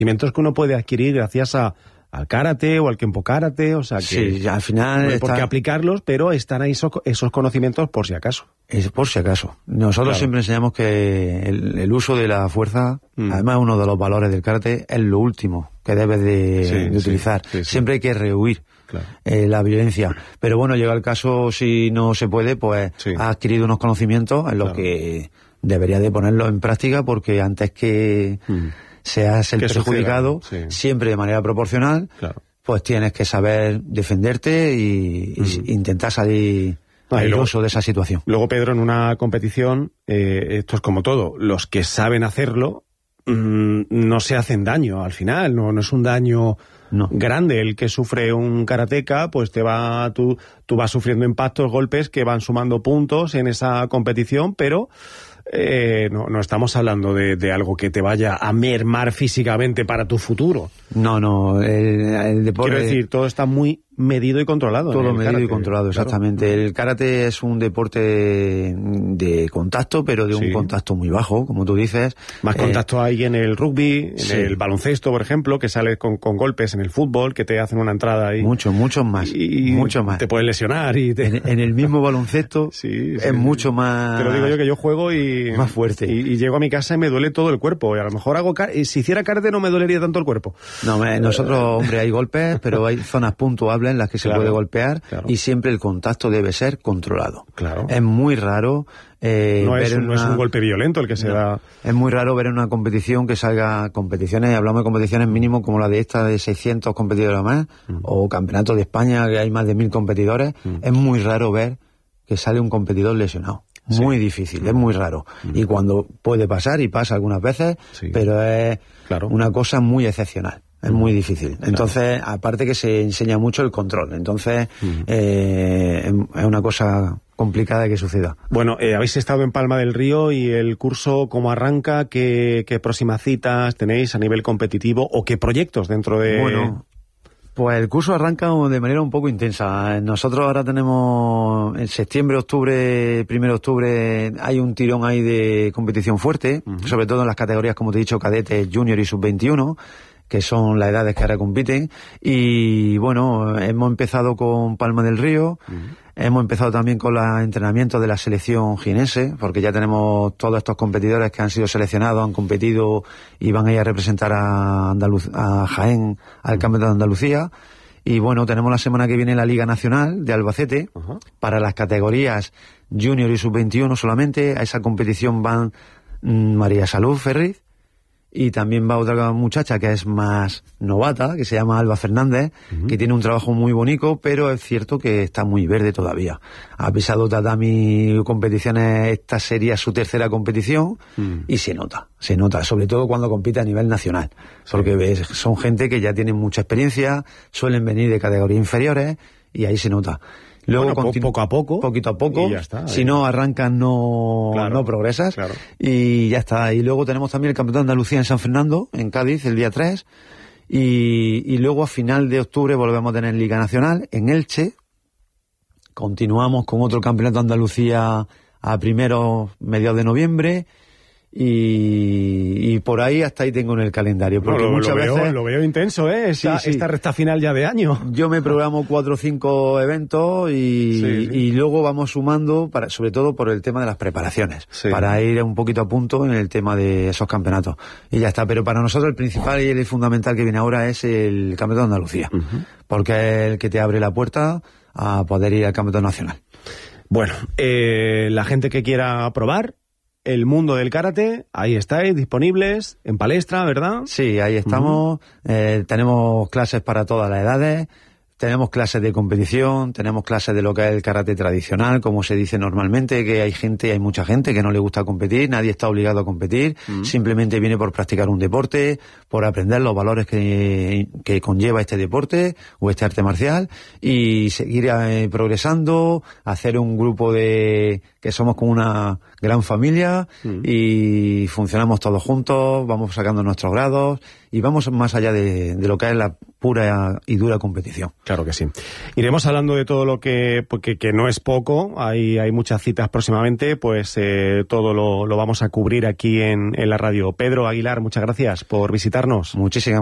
conocimientos que uno puede adquirir gracias al karate o al kenpo karate, o sea que sí, al final no hay por qué aplicarlos, pero están ahí esos conocimientos por si acaso. Es por si acaso. Nosotros siempre enseñamos que el uso de la fuerza, además uno de los valores del karate, es lo último que debes de utilizar. Sí. Siempre hay que rehuir la violencia. Pero bueno, llega el caso, si no se puede, pues has adquirido unos conocimientos en los que deberías de ponerlos en práctica, porque antes que seas el perjudicado, siempre de manera proporcional, pues tienes que saber defenderte y intentar salir airoso de esa situación. Luego, Pedro, en una competición, esto es como todo, los que saben hacerlo no se hacen daño al final, no es un daño grande. El que sufre un karateka, pues tú vas sufriendo impactos, golpes que van sumando puntos en esa competición, pero no estamos hablando de algo que te vaya a mermar físicamente para tu futuro. No, el deporte... Quiero decir, todo está muy medido y controlado. Todo medido y controlado, exactamente. Claro. El karate es un deporte de contacto, pero de un contacto muy bajo, como tú dices. Más contacto hay en el rugby, en el baloncesto, por ejemplo, que sales con golpes, en el fútbol, que te hacen una entrada ahí. Mucho más. Mucho más. Te pueden lesionar. En el mismo baloncesto es mucho más... Te lo digo yo, que yo juego y... Más fuerte. Y llego a mi casa y me duele todo el cuerpo. Y a lo mejor si hiciera karate no me dolería tanto el cuerpo. No, nosotros, hombre, hay golpes, pero hay zonas puntuables en las que se puede golpear, y siempre el contacto debe ser controlado. Claro. Es muy raro no es un golpe violento el que se da. Es muy raro ver en una competición que salga competiciones, hablamos de competiciones mínimo como la de esta de 600 competidores más, o campeonato de España que hay más de 1000 competidores. Es muy raro ver que sale un competidor lesionado. Muy difícil, es muy raro. Y cuando puede pasar, y pasa algunas veces, pero es una cosa muy excepcional. Es muy difícil. Entonces, aparte que se enseña mucho el control. Entonces, es una cosa complicada que suceda. Bueno, habéis estado en Palma del Río, y el curso, ¿cómo arranca? ¿Qué próximas citas tenéis a nivel competitivo? ¿O qué proyectos dentro de...? Bueno, pues el curso arranca de manera un poco intensa. Nosotros ahora tenemos en septiembre, octubre, 1 de octubre, hay un tirón ahí de competición fuerte, sobre todo en las categorías, como te he dicho, cadetes, junior y sub-21, que son las edades que ahora compiten. Y bueno, hemos empezado con Palma del Río, hemos empezado también con los entrenamientos de la selección jienense, porque ya tenemos todos estos competidores que han sido seleccionados, han competido y van a ir a representar a Jaén al Campeonato de Andalucía. Y bueno, tenemos la semana que viene la Liga Nacional de Albacete, para las categorías junior y sub-21 solamente. A esa competición van María Salud Ferriz, y también va otra muchacha que es más novata, que se llama Alba Fernández, que tiene un trabajo muy bonito, pero es cierto que está muy verde todavía. Ha pisado tatami competiciones, esta sería su tercera competición, y se nota, sobre todo cuando compite a nivel nacional, porque son gente que ya tienen mucha experiencia, suelen venir de categorías inferiores, y ahí se nota. Luego, poquito a poco, y ya está, si no arrancas no progresas, y ya está. Y luego tenemos también el Campeonato de Andalucía en San Fernando, en Cádiz, el día 3, y luego a final de octubre volvemos a tener Liga Nacional en Elche. Continuamos con otro Campeonato de Andalucía a mediados de noviembre, y por ahí hasta ahí tengo en el calendario, porque muchas veces lo veo intenso, esta recta final ya de año. Yo me programo 4 o 5 eventos y luego vamos sumando, sobre todo por el tema de las preparaciones, para ir un poquito a punto en el tema de esos campeonatos, y ya está. Pero para nosotros el principal y el fundamental que viene ahora es el Campeonato de Andalucía, porque es el que te abre la puerta a poder ir al Campeonato Nacional. Bueno, la gente que quiera probar el mundo del karate, ahí estáis disponibles en Palestra, ¿verdad? Sí, ahí estamos. Tenemos clases para todas las edades, tenemos clases de competición, tenemos clases de lo que es el karate tradicional, como se dice normalmente, que hay mucha gente que no le gusta competir, nadie está obligado a competir, simplemente viene por practicar un deporte, por aprender los valores que conlleva este deporte o este arte marcial, y seguir progresando, hacer un grupo que somos como una gran familia, y funcionamos todos juntos, vamos sacando nuestros grados, y vamos más allá de lo que es la pura y dura competición. Claro que sí. Iremos hablando de todo lo que no es poco, hay muchas citas próximamente, pues todo lo vamos a cubrir aquí en la radio. Pedro Aguilar, muchas gracias por visitarnos. Muchísimas